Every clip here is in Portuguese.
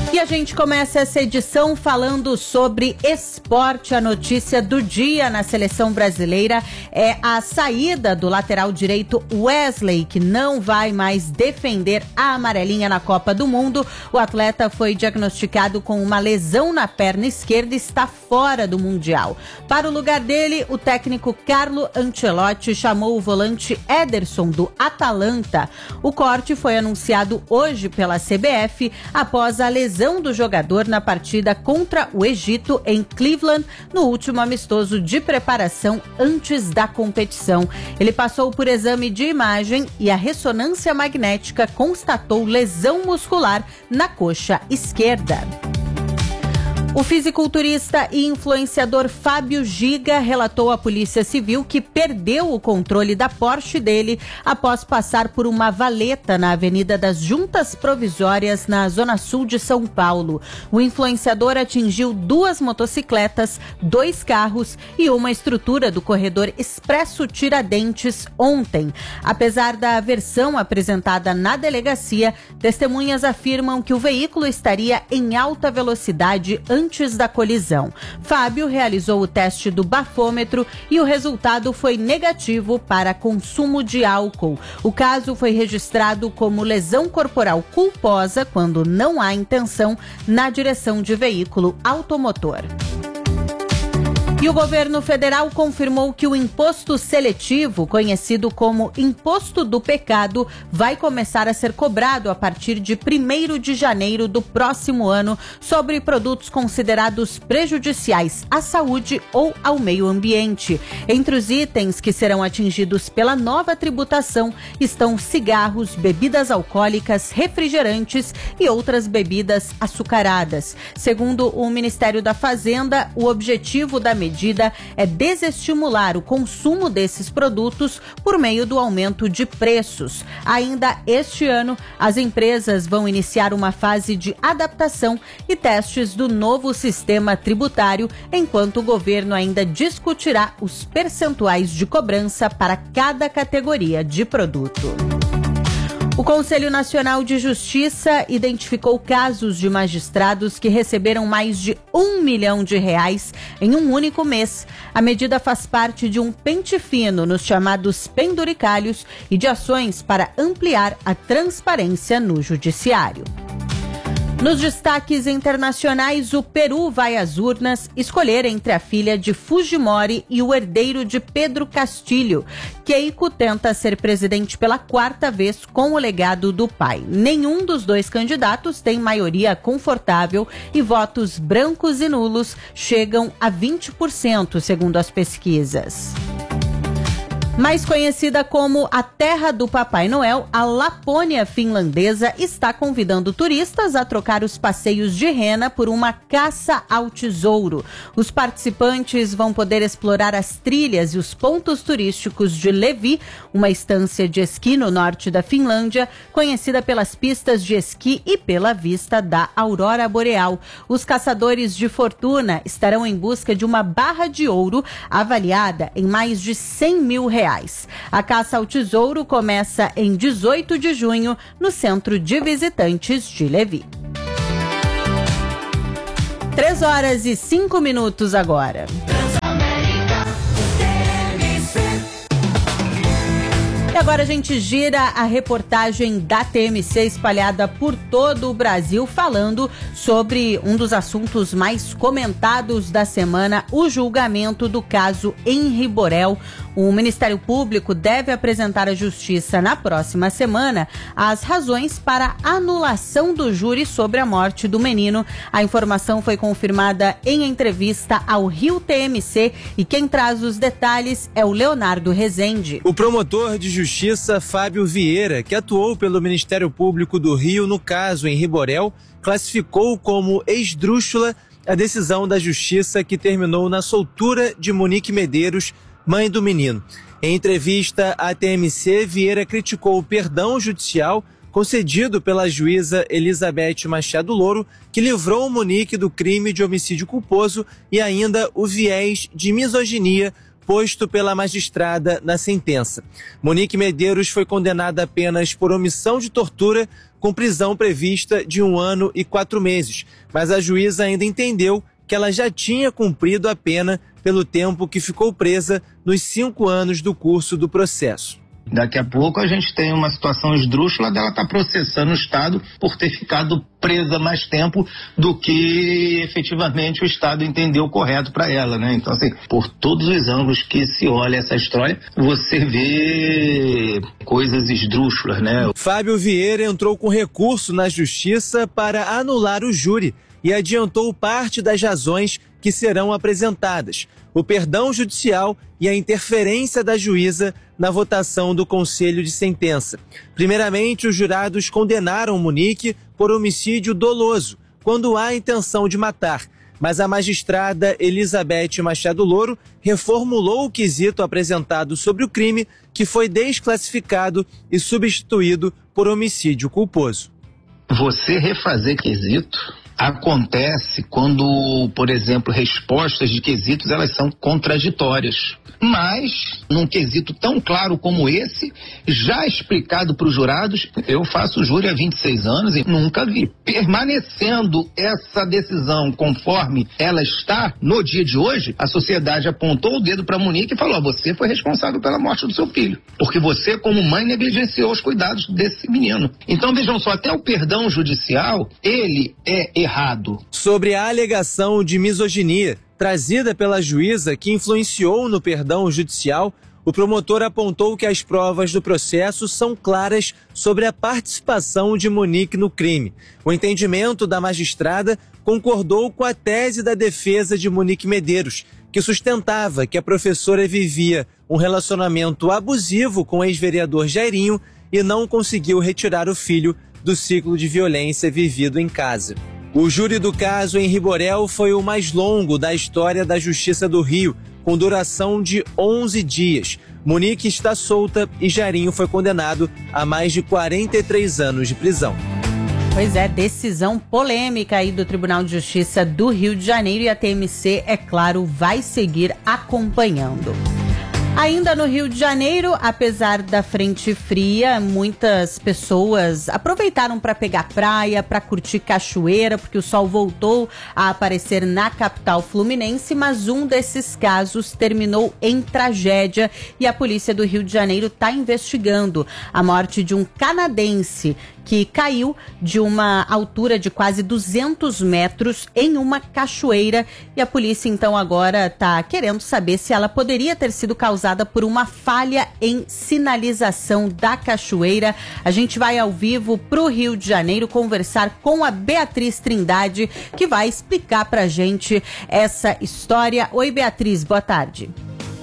E a gente começa essa edição falando sobre esporte. A notícia do dia na seleção brasileira é a saída do lateral direito Wesley, que não vai mais defender a amarelinha na Copa do Mundo. O atleta foi diagnosticado com uma lesão na perna esquerda e está fora do Mundial. Para o lugar dele, o técnico Carlo Ancelotti chamou o volante Ederson do Atalanta. O corte foi anunciado hoje pela CBF após a lesão do jogador na partida contra o Egito em Cleveland, no último amistoso de preparação antes da competição. Ele passou por exame de imagem e a ressonância magnética constatou lesão muscular na coxa esquerda. O fisiculturista e influenciador Fábio Giga relatou à Polícia Civil que perdeu o controle da Porsche dele após passar por uma valeta na Avenida das Juntas Provisórias, na Zona Sul de São Paulo. O influenciador atingiu 2 motocicletas, 2 carros e uma estrutura do corredor Expresso Tiradentes ontem. Apesar da versão apresentada na delegacia, testemunhas afirmam que o veículo estaria em alta velocidade antes da colisão. Fábio realizou o teste do bafômetro e o resultado foi negativo para consumo de álcool. O caso foi registrado como lesão corporal culposa quando não há intenção na direção de veículo automotor. E o governo federal confirmou que o imposto seletivo, conhecido como Imposto do Pecado, vai começar a ser cobrado a partir de 1º de janeiro do próximo ano sobre produtos considerados prejudiciais à saúde ou ao meio ambiente. Entre os itens que serão atingidos pela nova tributação estão cigarros, bebidas alcoólicas, refrigerantes e outras bebidas açucaradas. Segundo o Ministério da Fazenda, o objetivo da medida é desestimular o consumo desses produtos por meio do aumento de preços. Ainda este ano, as empresas vão iniciar uma fase de adaptação e testes do novo sistema tributário, enquanto o governo ainda discutirá os percentuais de cobrança para cada categoria de produto. O Conselho Nacional de Justiça identificou casos de magistrados que receberam mais de R$1 milhão em um único mês. A medida faz parte de um pente fino nos chamados penduricalhos e de ações para ampliar a transparência no judiciário. Nos destaques internacionais, o Peru vai às urnas escolher entre a filha de Fujimori e o herdeiro de Pedro Castilho. Keiko tenta ser presidente pela 4ª vez com o legado do pai. Nenhum dos 2 candidatos tem maioria confortável e votos brancos e nulos chegam a 20%, segundo as pesquisas. Mais conhecida como a terra do Papai Noel, a Lapônia finlandesa está convidando turistas a trocar os passeios de rena por uma caça ao tesouro. Os participantes vão poder explorar as trilhas e os pontos turísticos de Levi, uma estância de esqui no norte da Finlândia, conhecida pelas pistas de esqui e pela vista da aurora boreal. Os caçadores de fortuna estarão em busca de uma barra de ouro avaliada em mais de R$100 mil. A caça ao tesouro começa em 18 de junho no Centro de Visitantes de Levi. 3h05 agora. E agora a gente gira a reportagem da TMC espalhada por todo o Brasil, falando sobre um dos assuntos mais comentados da semana, o julgamento do caso Henri Borel. O Ministério Público deve apresentar à Justiça na próxima semana as razões para a anulação do júri sobre a morte do menino. A informação foi confirmada em entrevista ao Rio TMC e quem traz os detalhes é o Leonardo Rezende. O promotor de Justiça Fábio Vieira, que atuou pelo Ministério Público do Rio no caso Henri Borel, classificou como esdrúxula a decisão da Justiça que terminou na soltura de Monique Medeiros, mãe do menino. Em entrevista à TMC, Vieira criticou o perdão judicial concedido pela juíza Elizabeth Machado Louro, que livrou Monique do crime de homicídio culposo, e ainda o viés de misoginia posto pela magistrada na sentença. Monique Medeiros foi condenada apenas por omissão de tortura, com prisão prevista de 1 ano e 4 meses. Mas a juíza ainda entendeu que ela já tinha cumprido a pena pelo tempo que ficou presa nos 5 anos do curso do processo. Daqui a pouco a gente tem uma situação esdrúxula dela estar processando o Estado por ter ficado presa mais tempo do que efetivamente o Estado entendeu correto para ela, né? Então, assim, por todos os ângulos que se olha essa história, você vê coisas esdrúxulas, né? Fábio Vieira entrou com recurso na Justiça para anular o júri e adiantou parte das razões que serão apresentadas: o perdão judicial e a interferência da juíza na votação do conselho de sentença. Primeiramente, os jurados condenaram Monique por homicídio doloso, quando há intenção de matar. Mas a magistrada Elizabeth Machado Louro reformulou o quesito apresentado sobre o crime, que foi desclassificado e substituído por homicídio culposo. Você refazer quesito acontece quando, por exemplo, respostas de quesitos elas são contraditórias. Mas, num quesito tão claro como esse, já explicado para os jurados, eu faço júri há 26 anos e nunca vi. Permanecendo essa decisão conforme ela está no dia de hoje, a sociedade apontou o dedo para Monique e falou: você foi responsável pela morte do seu filho, porque você, como mãe, negligenciou os cuidados desse menino. Então, vejam só, até o perdão judicial, ele é errado. Sobre a alegação de misoginia trazida pela juíza que influenciou no perdão judicial, o promotor apontou que as provas do processo são claras sobre a participação de Monique no crime. O entendimento da magistrada concordou com a tese da defesa de Monique Medeiros, que sustentava que a professora vivia um relacionamento abusivo com o ex-vereador Jairinho e não conseguiu retirar o filho do ciclo de violência vivido em casa. O júri do caso em Riborel foi o mais longo da história da Justiça do Rio, com duração de 11 dias. Monique está solta e Jairinho foi condenado a mais de 43 anos de prisão. Pois é, decisão polêmica aí do Tribunal de Justiça do Rio de Janeiro, e a TMC, é claro, vai seguir acompanhando. Ainda no Rio de Janeiro, apesar da frente fria, muitas pessoas aproveitaram para pegar praia, para curtir cachoeira, porque o sol voltou a aparecer na capital fluminense, mas um desses casos terminou em tragédia e a polícia do Rio de Janeiro está investigando a morte de um canadense que caiu de uma altura de quase 200 metros em uma cachoeira, e a polícia então agora está querendo saber se ela poderia ter sido causada por uma falha em sinalização da cachoeira. A gente vai ao vivo para o Rio de Janeiro conversar com a Beatriz Trindade, que vai explicar para a gente essa história. Oi, Beatriz, boa tarde.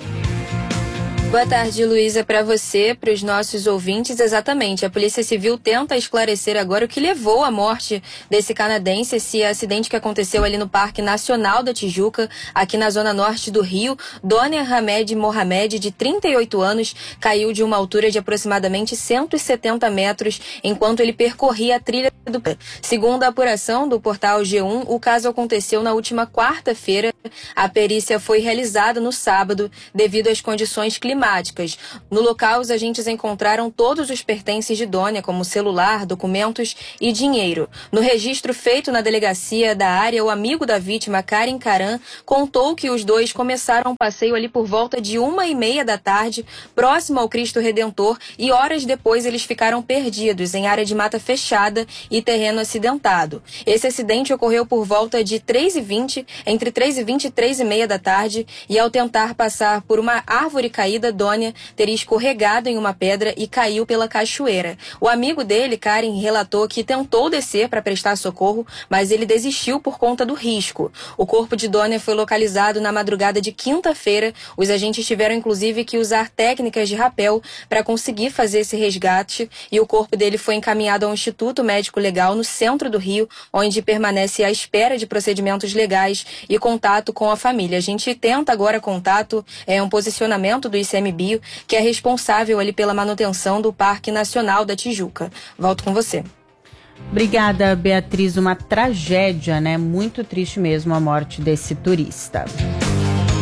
Boa tarde, Luísa, para você, para os nossos ouvintes. Exatamente, a Polícia Civil tenta esclarecer agora o que levou à morte desse canadense, esse acidente que aconteceu ali no Parque Nacional da Tijuca, aqui na zona norte do Rio. Donia Hamed Mohamed, de 38 anos, caiu de uma altura de aproximadamente 170 metros enquanto ele percorria a trilha do... Segundo a apuração do portal G1, o caso aconteceu na última quarta-feira. A perícia foi realizada no sábado devido às condições climáticas. No local, os agentes encontraram todos os pertences de Donia, como celular, documentos e dinheiro. No registro feito na delegacia da área, o amigo da vítima, Karim Karan, contou que os dois começaram um passeio ali por volta de 1h30 da tarde, próximo ao Cristo Redentor, e horas depois eles ficaram perdidos em área de mata fechada e terreno acidentado. Esse acidente ocorreu por volta de 3h20, entre 3h20 e 3h30 da tarde, e ao tentar passar por uma árvore caída, Donia teria escorregado em uma pedra e caiu pela cachoeira. O amigo dele, Karim, relatou que tentou descer para prestar socorro, mas ele desistiu por conta do risco. O corpo de Donia foi localizado na madrugada de quinta-feira. Os agentes tiveram inclusive que usar técnicas de rapel para conseguir fazer esse resgate, e o corpo dele foi encaminhado ao Instituto Médico Legal no centro do Rio, onde permanece à espera de procedimentos legais e contato com a família. A gente tenta agora contato, um posicionamento do ICMBio, que é responsável ali pela manutenção do Parque Nacional da Tijuca. Volto com você. Obrigada, Beatriz. Uma tragédia, né? Muito triste mesmo a morte desse turista.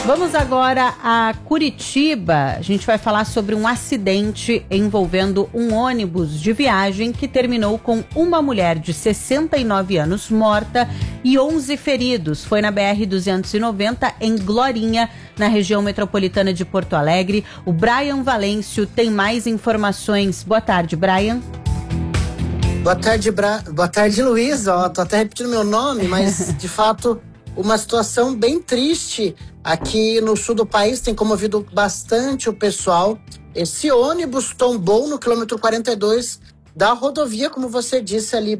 Vamos agora a Curitiba. A gente vai falar sobre um acidente envolvendo um ônibus de viagem que terminou com uma mulher de 69 anos morta e 11 feridos. Foi na BR-290 em Glorinha, na região metropolitana de Porto Alegre. O Brian Valêncio tem mais informações. Boa tarde, Brian. Boa tarde, Luísa. Tô até repetindo meu nome, mas de fato uma situação bem triste aqui no sul do país, tem comovido bastante o pessoal. Esse ônibus tombou no quilômetro 42 da rodovia, como você disse ali,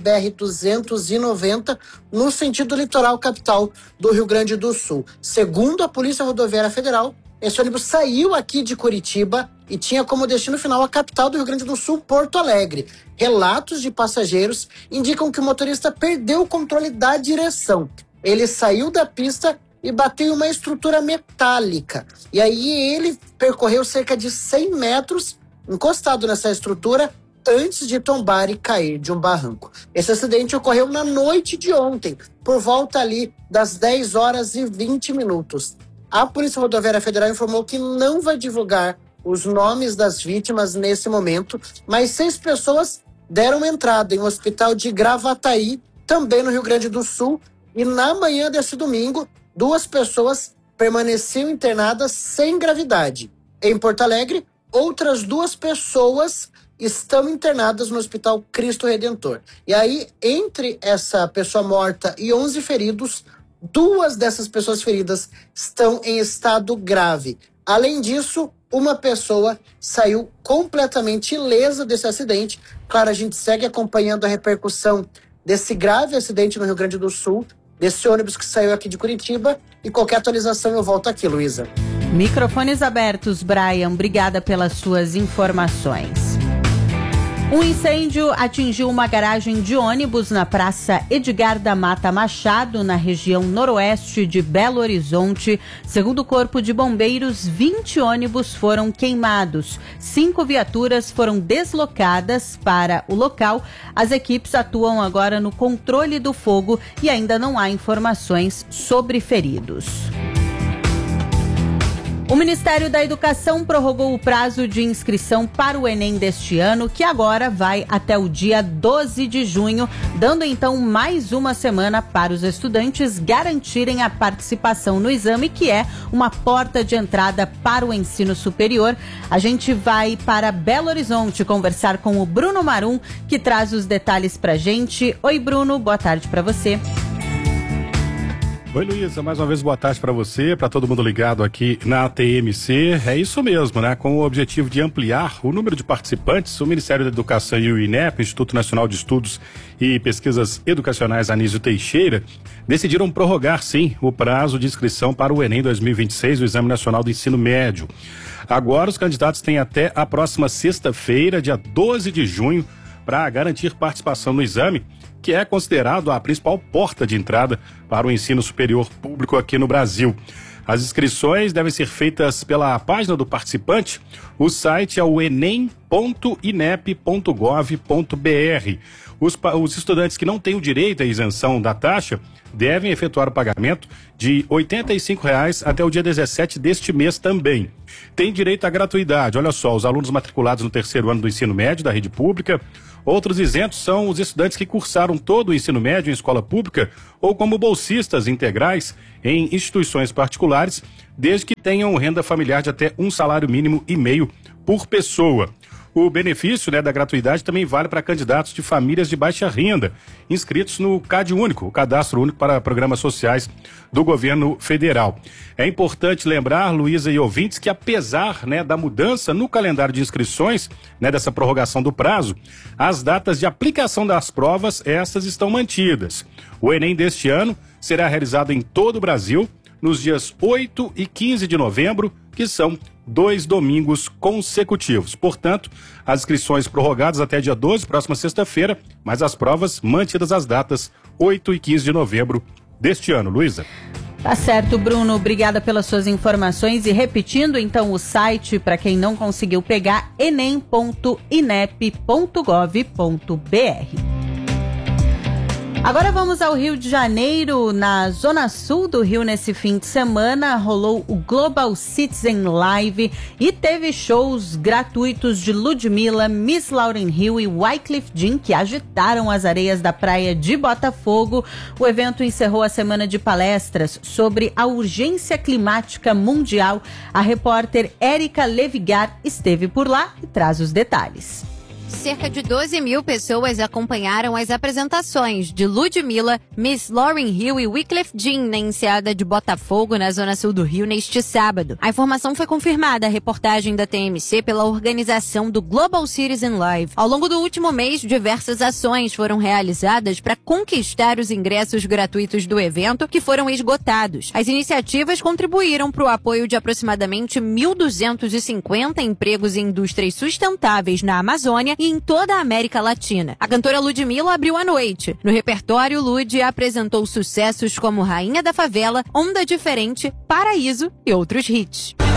BR-290, no sentido litoral capital do Rio Grande do Sul. Segundo a Polícia Rodoviária Federal, esse ônibus saiu aqui de Curitiba e tinha como destino final a capital do Rio Grande do Sul, Porto Alegre. Relatos de passageiros indicam que o motorista perdeu o controle da direção. Ele saiu da pista e bateu em uma estrutura metálica. E aí ele percorreu cerca de 100 metros encostado nessa estrutura antes de tombar e cair de um barranco. Esse acidente ocorreu na noite de ontem, por volta ali das 10 horas e 20 minutos. A Polícia Rodoviária Federal informou que não vai divulgar os nomes das vítimas nesse momento, mas 6 pessoas deram entrada em um hospital de Gravataí, também no Rio Grande do Sul, e na manhã desse domingo, 2 pessoas permaneciam internadas sem gravidade. Em Porto Alegre, outras 2 pessoas estão internadas no Hospital Cristo Redentor. E aí, entre essa pessoa morta e 11 feridos, 2 dessas pessoas feridas estão em estado grave. Além disso, uma pessoa saiu completamente ilesa desse acidente. Claro, a gente segue acompanhando a repercussão desse grave acidente no Rio Grande do Sul, desse ônibus que saiu aqui de Curitiba, e qualquer atualização eu volto aqui, Luísa. Microfones abertos, Brian. Obrigada pelas suas informações. Um incêndio atingiu uma garagem de ônibus na Praça Edgar da Mata Machado, na região noroeste de Belo Horizonte. Segundo o Corpo de Bombeiros, 20 ônibus foram queimados. 5 viaturas foram deslocadas para o local. As equipes atuam agora no controle do fogo e ainda não há informações sobre feridos. O Ministério da Educação prorrogou o prazo de inscrição para o Enem deste ano, que agora vai até o dia 12 de junho, dando então mais uma semana para os estudantes garantirem a participação no exame, que é uma porta de entrada para o ensino superior. A gente vai para Belo Horizonte conversar com o Bruno Marum, que traz os detalhes para a gente. Oi, Bruno, boa tarde para você. Oi, Luísa, mais uma vez boa tarde para você, para todo mundo ligado aqui na TMC. É isso mesmo, né? Com o objetivo de ampliar o número de participantes, o Ministério da Educação e o INEP, Instituto Nacional de Estudos e Pesquisas Educacionais Anísio Teixeira, decidiram prorrogar, sim, o prazo de inscrição para o Enem 2026, o Exame Nacional do Ensino Médio. Agora, os candidatos têm até a próxima sexta-feira, dia 12 de junho, para garantir participação no exame, que é considerado a principal porta de entrada para o ensino superior público aqui no Brasil. As inscrições devem ser feitas pela página do participante. O site é o enem.inep.gov.br. Os estudantes que não têm o direito à isenção da taxa devem efetuar o pagamento de R$ 85,00 até o dia 17 deste mês também. Tem direito à gratuidade. Olha só, os alunos matriculados no 3º ano do ensino médio da rede pública. Outros isentos são os estudantes que cursaram todo o ensino médio em escola pública ou como bolsistas integrais em instituições particulares, desde que tenham renda familiar de até 1,5 salário mínimo por pessoa. O benefício, da gratuidade também vale para candidatos de famílias de baixa renda, inscritos no CAD Único, o Cadastro Único para Programas Sociais do Governo Federal. É importante lembrar, Luísa e ouvintes, que apesar da mudança no calendário de inscrições, dessa prorrogação do prazo, as datas de aplicação das provas, essas estão mantidas. O Enem deste ano será realizado em todo o Brasil, nos dias 8 e 15 de novembro, que são 2 domingos consecutivos. Portanto, as inscrições prorrogadas até dia 12, próxima sexta-feira, mas as provas mantidas as datas 8 e 15 de novembro deste ano. Luísa. Tá certo, Bruno. Obrigada pelas suas informações. E repetindo, então, o site, para quem não conseguiu pegar, enem.inep.gov.br. Agora vamos ao Rio de Janeiro. Na zona sul do Rio, nesse fim de semana, rolou o Global Citizen Live e teve shows gratuitos de Ludmilla, Miss Lauryn Hill e Wyclef Jean, que agitaram as areias da praia de Botafogo. O evento encerrou a semana de palestras sobre a urgência climática mundial. A repórter Érica Levigar esteve por lá e traz os detalhes. Cerca de 12 mil pessoas acompanharam as apresentações de Ludmilla, Miss Lauryn Hill e Wyclef Jean na enseada de Botafogo, na zona sul do Rio, neste sábado. A informação foi confirmada à reportagem da TMC pela organização do Global Citizen Live. Ao longo do último mês, diversas ações foram realizadas para conquistar os ingressos gratuitos do evento, que foram esgotados. As iniciativas contribuíram para o apoio de aproximadamente 1.250 empregos em indústrias sustentáveis na Amazônia e em toda a América Latina. A cantora Ludmilla abriu a noite. No repertório, Lud apresentou sucessos como Rainha da Favela, Onda Diferente, Paraíso e outros hits.